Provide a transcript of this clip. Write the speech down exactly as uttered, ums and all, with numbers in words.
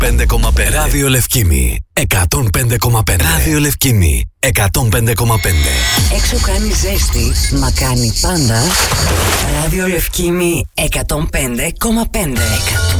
πέντε κόμμα πέντε. Ράδιο Λευκήμι εκατόν πέντε κόμμα πέντε. Ράδιο Λευκήμι εκατόν πέντε κόμμα πέντε. Έξω κάνει ζέστη, μα κάνει πάντα. Ράδιο Λευκήμι εκατόν πέντε κόμμα πέντε.